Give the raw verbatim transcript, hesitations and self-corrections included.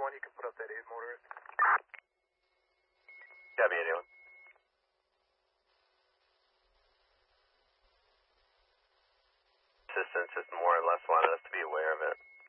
one, you can put up that eight motor. Copy, eighty-one. Assistance just more or less wanted us to be aware of it.